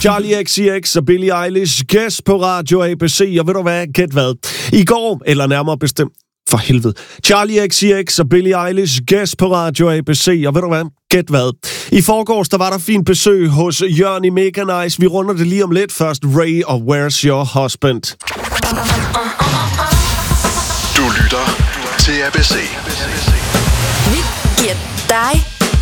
Charlie XCX og Billie Eilish, gæst på Radio ABC, og ved du hvad, gæt hvad? I går, eller nærmere bestemt, for helvede. Charlie XCX og Billie Eilish, gæst på Radio ABC, og ved du hvad, gæt hvad? I forgårs, der var der fint besøg hos Jørgen i Mega Nice. Vi runder det lige om lidt. Først Ray og Where's Your Husband? Du lytter til ABC. Vi giver dig